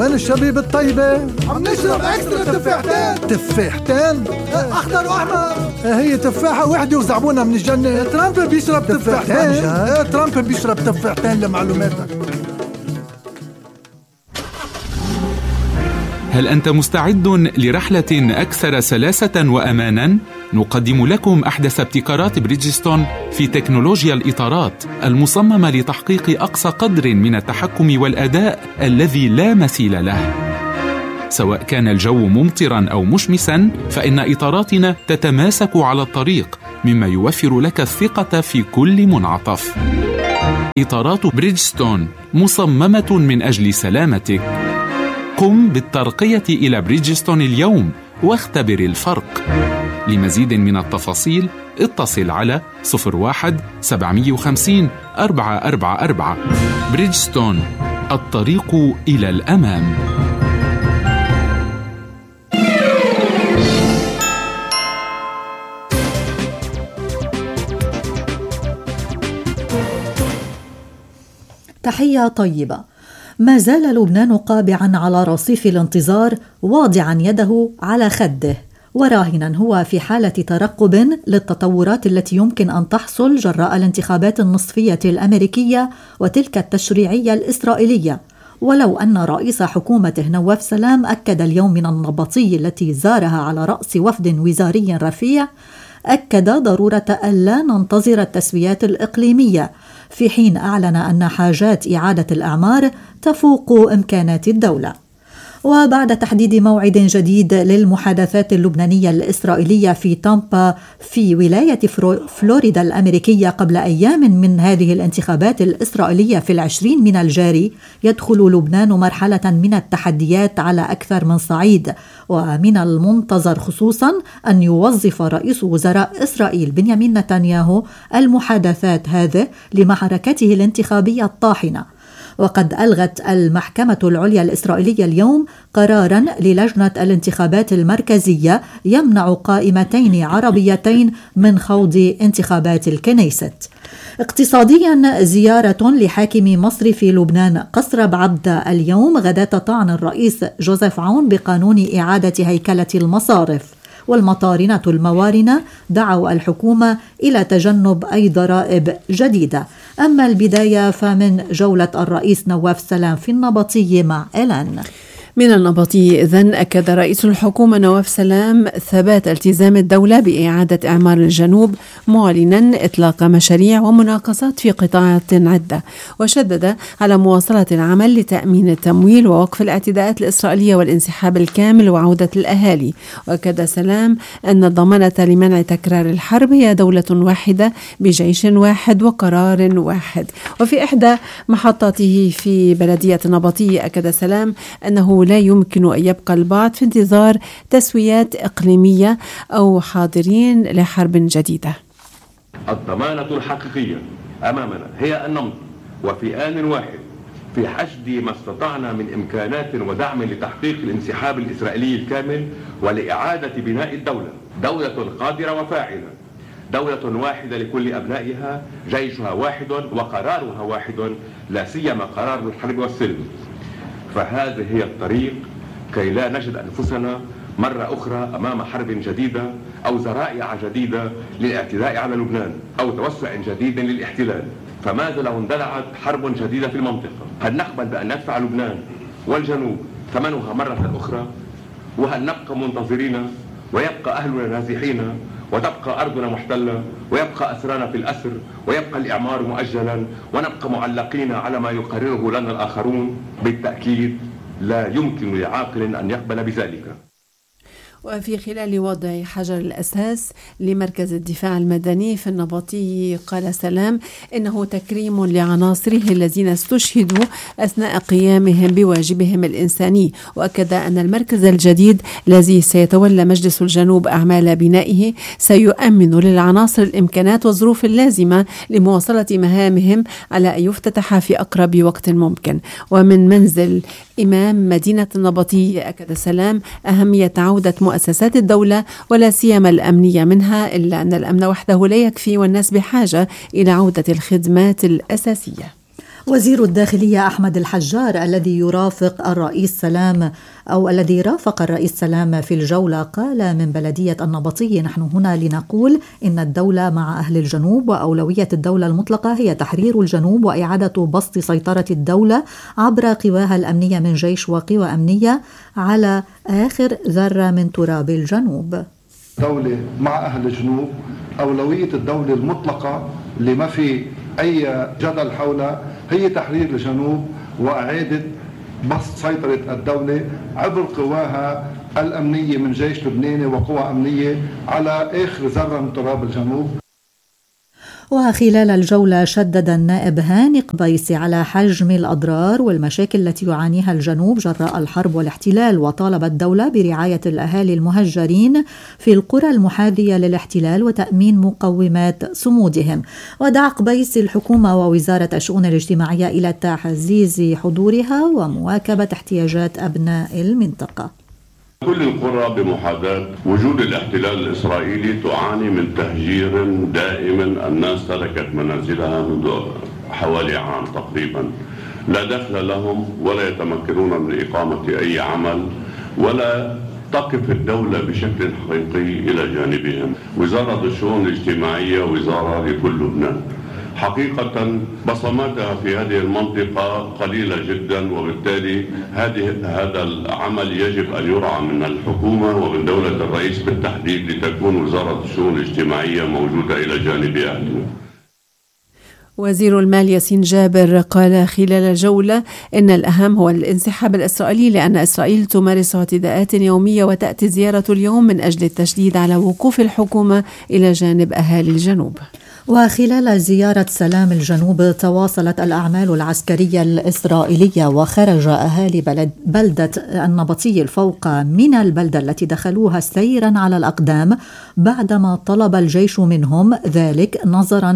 وين الشبيب الطيبة؟ عم نشرب اكسترا تفاحتين. تفاحتين؟ اخضر واحمر. هي تفاحة وحدة وزعبونها من الجنة. ترامب بيشرب تفاحتين. ترامب بيشرب تفاحتين لمعلوماتك. هل أنت مستعد لرحلة أكثر سلاسة وأماناً؟ نقدم لكم أحدث ابتكارات بريدجستون في تكنولوجيا الإطارات المصممة لتحقيق أقصى قدر من التحكم والأداء الذي لا مثيل له. سواء كان الجو ممطراً أو مشمساً، فإن إطاراتنا تتماسك على الطريق، مما يوفر لك الثقة في كل منعطف. إطارات بريدجستون مصممة من أجل سلامتك. قم بالترقية إلى بريدجستون اليوم واختبر الفرق. لمزيد من التفاصيل اتصل على 01-750-444. بريدجستون، الطريق إلى الأمام. تحية طيبة. ما زال لبنان قابعا على رصيف الانتظار، واضعا يده على خده، وراهنا هو في حالة ترقب للتطورات التي يمكن أن تحصل جراء الانتخابات النصفية الأمريكية وتلك التشريعية الإسرائيلية. ولو أن رئيس حكومته نواف سلام أكد اليوم من النبطي التي زارها على رأس وفد وزاري رفيع، أكد ضرورة ألا ننتظر التسويات الإقليمية، في حين أعلن أن حاجات إعادة الأعمار تفوق إمكانات الدولة. وبعد تحديد موعد جديد للمحادثات اللبنانية الإسرائيلية في تامبا في ولاية فلوريدا الأمريكية قبل أيام من هذه الانتخابات الإسرائيلية في 20 من الجاري، يدخل لبنان مرحلة من التحديات على أكثر من صعيد. ومن المنتظر خصوصا أن يوظف رئيس وزراء إسرائيل بنيامين نتنياهو المحادثات هذه لمعركته الانتخابية الطاحنة. وقد ألغت المحكمة العليا الإسرائيلية اليوم قراراً للجنة الانتخابات المركزية يمنع قائمتين عربيتين من خوض انتخابات الكنيست. اقتصادياً، زيارة لحاكم مصر في لبنان قصر بعبدة اليوم غداة طعن الرئيس جوزيف عون بقانون إعادة هيكلة المصارف. والمطارنة الموارنة دعوا الحكومة إلى تجنب أي ضرائب جديدة. أما البداية فمن جولة الرئيس نواف سلام في النبطي مع إلان. من النبطي إذن أكد رئيس الحكومة نواف سلام ثبات التزام الدولة بإعادة إعمار الجنوب، معلنا إطلاق مشاريع ومناقصات في قطاعات عدة، وشدد على مواصلة العمل لتأمين التمويل ووقف الاعتداءات الإسرائيلية والانسحاب الكامل وعودة الأهالي. وأكد سلام أن الضمانة لمنع تكرار الحرب هي دولة واحدة بجيش واحد وقرار واحد. وفي إحدى محطاته في بلدية النبطي أكد سلام أنه لا يمكن أن يبقى البعض في انتظار تسويات إقليمية أو حاضرين لحرب جديدة. الضمانة الحقيقية أمامنا هي أن نمضي وفي آن واحد في حشد ما استطعنا من إمكانات ودعم لتحقيق الانسحاب الإسرائيلي الكامل ولإعادة بناء الدولة، دولة قادرة وفاعلة، دولة واحدة لكل أبنائها، جيشها واحد وقرارها واحد، لا سيما قرار الحرب والسلم. فهذه هي الطريق كي لا نجد أنفسنا مرة أخرى أمام حرب جديدة أو ذرائع جديدة للاعتداء على لبنان أو توسع جديد للاحتلال. فماذا لو اندلعت حرب جديدة في المنطقة؟ هل نقبل بأن ندفع لبنان والجنوب ثمنها مرة أخرى؟ وهل نبقى منتظرين ويبقى أهلنا نازحين وتبقى أرضنا محتلة ويبقى أسرانا في الأسر ويبقى الإعمار مؤجلا ونبقى معلقين على ما يقرره لنا الآخرون؟ بالتأكيد لا يمكن لعاقل أن يقبل بذلك. وفي خلال وضع حجر الأساس لمركز الدفاع المدني في النبطي قال سلام إنه تكريم لعناصره الذين استشهدوا أثناء قيامهم بواجبهم الإنساني. وأكد أن المركز الجديد الذي سيتولى مجلس الجنوب أعمال بنائه سيؤمن للعناصر الإمكانات والظروف اللازمة لمواصلة مهامهم على أن يفتتح في أقرب وقت ممكن. ومن منزل إمام مدينة النبطي أكد سلام أهمية عودة مؤسسات الدولة ولا سيما الأمنية منها، إلا أن الأمن وحده لا يكفي والناس بحاجة إلى عودة الخدمات الأساسية. وزير الداخلية أحمد الحجار الذي يرافق الرئيس سلام أو الذي رافق الرئيس سلام في الجولة قال من بلدية النبطي: نحن هنا لنقول إن الدولة مع أهل الجنوب، وأولوية الدولة المطلقة هي تحرير الجنوب وإعادة بسط سيطرة الدولة عبر قواها الأمنية من جيش وقوى أمنية على آخر ذرة من تراب الجنوب. دولة مع أهل الجنوب، أولوية الدولة المطلقة اللي ما في أي جدل حولها هي تحرير الجنوب وإعادة بسط سيطرة الدولة عبر قواها الأمنية من جيش لبناني وقوى أمنية على آخر ذرة من تراب الجنوب. وخلال الجولة شدد النائب هاني قبيسي على حجم الأضرار والمشاكل التي يعانيها الجنوب جراء الحرب والاحتلال، وطالب الدولة برعاية الأهالي المهجرين في القرى المحاذية للاحتلال وتأمين مقومات صمودهم. ودعا قبيسي الحكومة ووزارة الشؤون الاجتماعية إلى تعزيز حضورها ومواكبة احتياجات أبناء المنطقة. كل القرى بمحاذاة وجود الاحتلال الإسرائيلي تعاني من تهجير دائم. الناس تركت منازلها منذ حوالي عام تقريبا، لا دخل لهم ولا يتمكنون من إقامة أي عمل، ولا تقف الدولة بشكل حقيقي إلى جانبهم. وزارة الشؤون الاجتماعية وزارة لكل لبنان، حقيقة بصماتها في هذه المنطقة قليلة جدا، وبالتالي هذا العمل يجب أن يرعى من الحكومة ومن دولة الرئيس بالتحديد لتكون وزارة الشؤون الاجتماعية موجودة إلى جانب أهلنا. وزير المال ياسين جابر قال خلال الجولة إن الأهم هو الانسحاب الإسرائيلي، لأن إسرائيل تمارس اعتداءات يومية وتأتي زيارة اليوم من أجل التشديد على وقوف الحكومة إلى جانب أهالي الجنوب. وخلال زيارة سلام الجنوب تواصلت الأعمال العسكرية الإسرائيلية، وخرج أهالي بلدة النبطي الفوق من البلدة التي دخلوها سيرا على الأقدام بعدما طلب الجيش منهم ذلك نظرا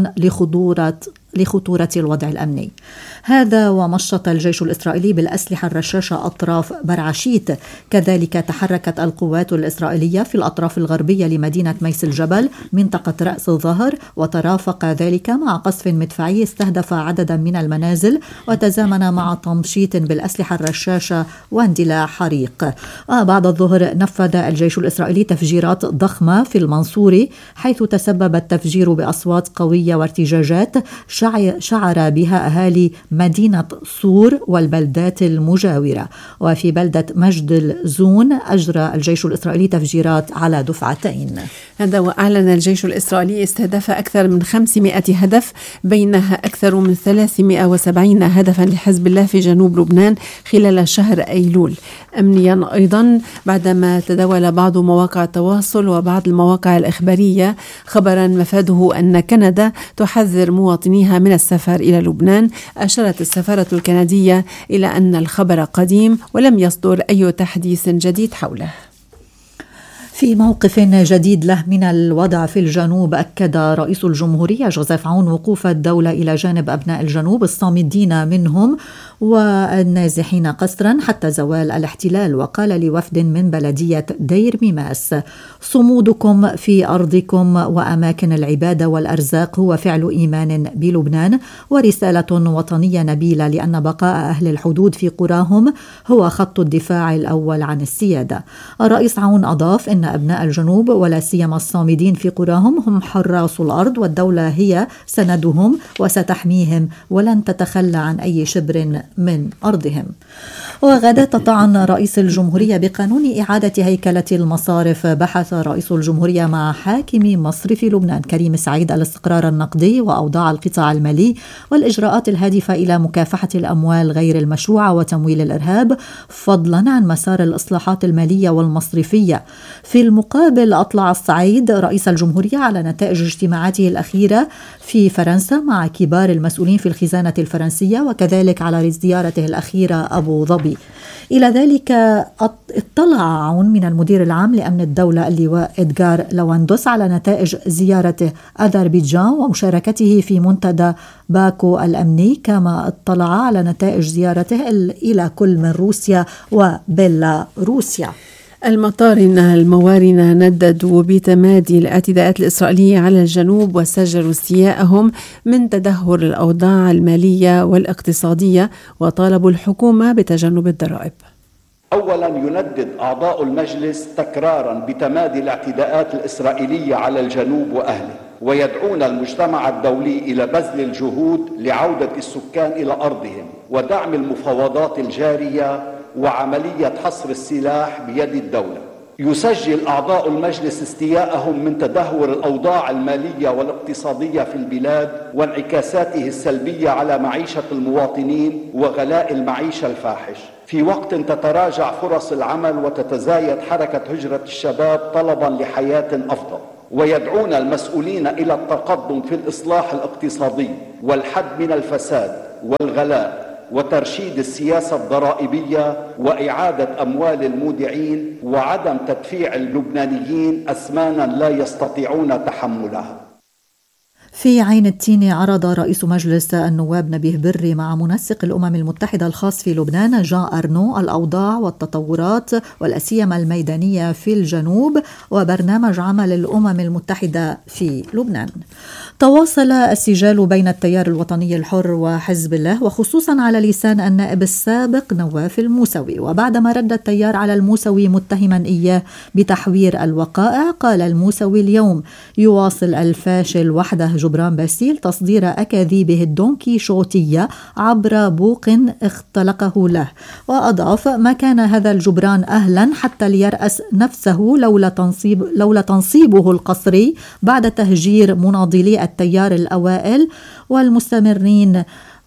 لخطورة الوضع الأمني. هذا ومشط الجيش الإسرائيلي بالأسلحة الرشاشة أطراف برعشيت. كذلك تحركت القوات الإسرائيلية في الأطراف الغربية لمدينة ميس الجبل منطقة رأس الظهر، وترافق ذلك مع قصف مدفعي استهدف عددا من المنازل وتزامن مع تمشيط بالأسلحة الرشاشة واندلاع حريق. بعد الظهر نفذ الجيش الإسرائيلي تفجيرات ضخمة في المنصوري، حيث تسبب التفجير بأصوات قوية وارتجاجات شعر بها أهالي مدينة صور والبلدات المجاورة. وفي بلدة مجد الزون أجرى الجيش الإسرائيلي تفجيرات على دفعتين. هذا وأعلن الجيش الإسرائيلي استهداف أكثر من 500 هدف، بينها أكثر من 370 هدفا لحزب الله في جنوب لبنان خلال شهر أيلول. أمنيا أيضا، بعدما تداول بعض مواقع التواصل وبعض المواقع الإخبارية خبرا مفاده أن كندا تحذر مواطنيها من السفر إلى لبنان، أشارت السفارة الكندية إلى أن الخبر قديم ولم يصدر أي تحديث جديد حوله. في موقف جديد له من الوضع في الجنوب، أكد رئيس الجمهورية جوزيف عون وقوف الدولة إلى جانب أبناء الجنوب الصامدين منهم والنازحين قسرا حتى زوال الاحتلال. وقال لوفد من بلدية دير ميماس: صمودكم في أرضكم وأماكن العبادة والأرزاق هو فعل إيمان بلبنان ورسالة وطنية نبيلة، لأن بقاء أهل الحدود في قراهم هو خط الدفاع الأول عن السيادة. الرئيس عون أضاف إن أبناء الجنوب ولا سيما الصامدين في قراهم هم حراس الأرض، والدولة هي سندهم وستحميهم ولن تتخلى عن أي شبر من أرضهم. وغدا تطعن رئيس الجمهورية بقانون إعادة هيكلة المصارف. بحث رئيس الجمهورية مع حاكم مصرف لبنان كريم سعيد الاستقرار النقدي وأوضاع القطاع المالي والإجراءات الهادفة إلى مكافحة الأموال غير المشروعة وتمويل الإرهاب، فضلا عن مسار الإصلاحات المالية والمصرفية. في المقابل أطلع السعيد رئيس الجمهورية على نتائج اجتماعاته الأخيرة في فرنسا مع كبار المسؤولين في الخزانة الفرنسية، وكذلك على زيارته الأخيرة أبو ظبي. إلى ذلك اطلع عون من المدير العام لأمن الدولة اللواء إدغار لواندوس على نتائج زيارته أذربيجان ومشاركته في منتدى باكو الأمني، كما اطلع على نتائج زيارته إلى كل من روسيا وبيلاروسيا. المطارنة الموارنة نددوا بتمادي الاعتداءات الإسرائيلية على الجنوب وسجلوا استياءهم من تدهور الأوضاع المالية والاقتصادية وطالبوا الحكومة بتجنب الضرائب. أولا يندد أعضاء المجلس تكرارا بتمادي الاعتداءات الإسرائيلية على الجنوب وأهله، ويدعون المجتمع الدولي إلى بذل الجهود لعودة السكان إلى أرضهم ودعم المفاوضات الجارية وعملية حصر السلاح بيد الدولة. يسجل أعضاء المجلس استياءهم من تدهور الأوضاع المالية والاقتصادية في البلاد وانعكاساته السلبية على معيشة المواطنين وغلاء المعيشة الفاحش، في وقت تتراجع فرص العمل وتتزايد حركة هجرة الشباب طلبا لحياة أفضل. ويدعون المسؤولين إلى التقدم في الإصلاح الاقتصادي والحد من الفساد والغلاء وترشيد السياسة الضرائبية وإعادة أموال المودعين وعدم تدفيع اللبنانيين أثمانا لا يستطيعون تحملها. في عين التين عرض رئيس مجلس النواب نبيه بري مع منسق الأمم المتحدة الخاص في لبنان جان أرنو الأوضاع والتطورات والأسيمة الميدانية في الجنوب وبرنامج عمل الأمم المتحدة في لبنان. تواصل السجال بين التيار الوطني الحر وحزب الله وخصوصا على لسان النائب السابق نواف الموسوي، وبعدما رد التيار على الموسوي متهما إياه بتحوير الوقائع، قال الموسوي اليوم يواصل الفاشل وحده جبران باسيل تصدير أكاذيبه الدونكيشوتية عبر بوق اختلقه له، وأضاف ما كان هذا الجبران أهلا حتى ليرأس نفسه لولا تنصيبه القسري بعد تهجير مناضلي التيار الأوائل والمستمرين،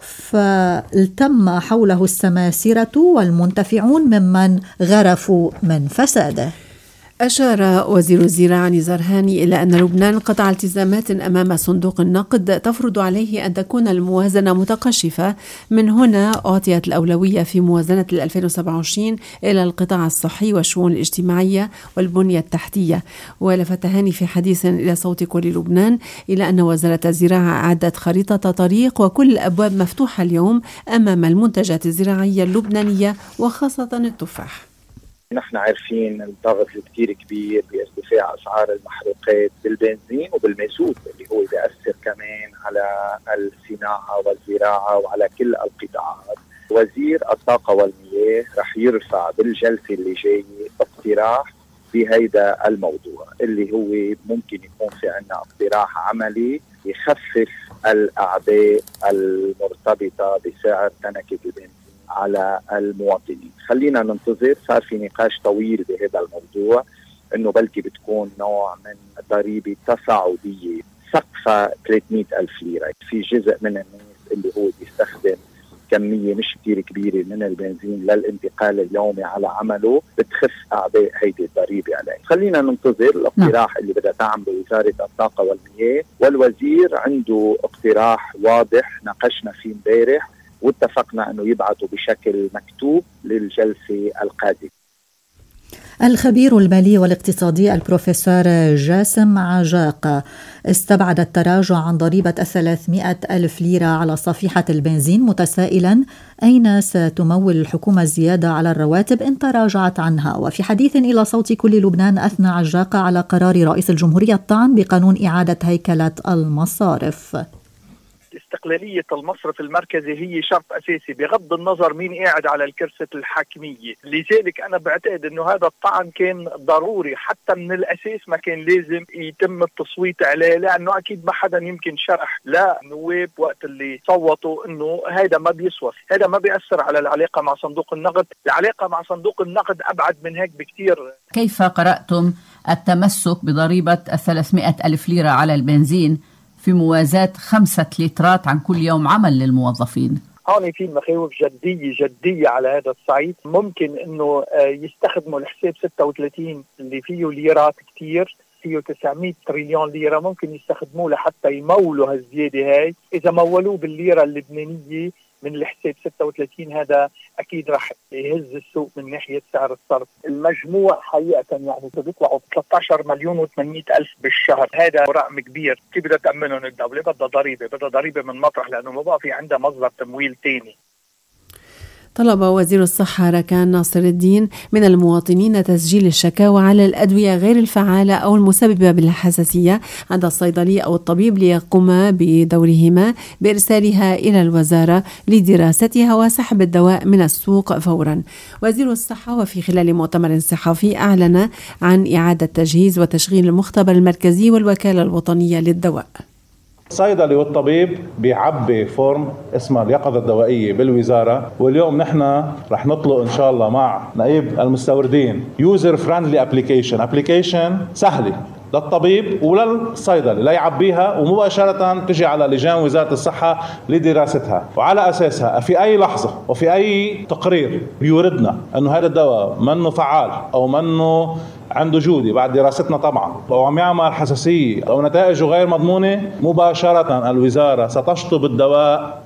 فالتم حوله السماسرة والمنتفعون ممن غرفوا من فساده. أشار وزير الزراعة نزار هاني إلى أن لبنان قطع التزامات أمام صندوق النقد تفرض عليه أن تكون الموازنة متقشفة. من هنا أعطيت الأولوية في موازنة 2027 إلى القطاع الصحي والشؤون الاجتماعية والبنية التحتية. ولفت هاني في حديث إلى صوت كل لبنان إلى أن وزارة الزراعة أعدت خريطة طريق وكل الأبواب مفتوحة اليوم أمام المنتجات الزراعية اللبنانية وخاصة التفاح. نحن عارفين الضغط الكتير كبير بارتفاع أسعار المحروقات بالبنزين وبالمازوت اللي هو بيأثر كمان على الصناعة والزراعة وعلى كل القطاعات. وزير الطاقة والمياه رح يرفع بالجلسة اللي جاية اقتراح بهيدا الموضوع اللي هو ممكن يكون في عنا اقتراح عملي يخفف الأعباء المرتبطة بسعر تنكة البنزين على المواطنين. خلينا ننتظر، صار في نقاش طويل بهذا الموضوع انه بلكي بتكون نوع من ضريبة تصاعدية سقفها 300,000 ليرة. في جزء من الناس اللي هو بيستخدم كمية مش كتير كبيرة من البنزين للانتقال اليومي على عمله، بتخف أعباء هيدي الضريبة عليه. خلينا ننتظر الاقتراح اللي بدها تعمله وزارة الطاقة والمياه، والوزير عنده اقتراح واضح ناقشنا فيه امبارح واتفقنا أنه يبعثوا بشكل مكتوب للجلسة القادمة. الخبير المالي والاقتصادي البروفيسور جاسم عجاق استبعد التراجع عن ضريبة 300,000 ليرة على صفيحة البنزين، متسائلا أين ستمول الحكومة الزيادة على الرواتب إن تراجعت عنها. وفي حديث إلى صوت كل لبنان أثنى عجاق على قرار رئيس الجمهورية الطعن بقانون إعادة هيكلة المصارف. استقلالية المصرف المركزي هي شرط أساسي بغض النظر مين قاعد على الكرسي الحاكمية. لذلك أنا بعتقد أنه هذا الطعن كان ضروري، حتى من الأساس ما كان لازم يتم التصويت عليه، لأنه أكيد ما حدا يمكن شرح لا نواب وقت اللي صوتوا أنه هذا ما بيسوى، هذا ما بيأثر على العلاقة مع صندوق النقد. العلاقة مع صندوق النقد أبعد من هيك بكتير. كيف قرأتم التمسك بضريبة 300,000 ليرة على البنزين في موازاة 5 لترات عن كل يوم عمل للموظفين؟ هون في مخاوف جدية على هذا الصعيد. ممكن انه يستخدموا الحساب 36 اللي فيه ليرات كتير، فيه 900 تريليون ليرة، ممكن يستخدموه لحتى يمولوا هالزيادة هاي. إذا مولوه بالليرة اللبنانية من الحساب 36 هذا أكيد رح يهز السوق من ناحية سعر الصرف. المجموع حقيقة يعني بيطلعوا 13,800,000 بالشهر، هذا رقم كبير. كيف بدها تأمنهم الدولة؟ بدها ضريبة من مطرح، لأنه ما بقى في عندها مصدر تمويل تاني. طلب وزير الصحة ركان ناصر الدين من المواطنين تسجيل الشكاوى على الأدوية غير الفعالة أو المسببة بالحساسية عند الصيدلي أو الطبيب ليقوما بدورهما بإرسالها إلى الوزارة لدراستها وسحب الدواء من السوق فورا. وزير الصحة وفي خلال مؤتمر صحفي أعلن عن إعادة تجهيز وتشغيل المختبر المركزي والوكالة الوطنية للدواء. الصيدلي والطبيب بيعبي فورم اسمها اليقظة الدوائية بالوزارة، واليوم نحن رح نطلق إن شاء الله مع نائب المستوردين يوزر فريندلي ابليكيشن سهلة للطبيب وللصيدلي لا يعبيها ومباشرة تجي على لجان وزارة الصحة لدراستها، وعلى أساسها في أي لحظة وفي أي تقرير بيوردنا أنه هذا الدواء منه فعال أو منه عنده جودة بعد دراستنا طبعا أو عم يعمل حساسية أو نتائجه غير مضمونة، مباشرة الوزارة ستشطب الدواء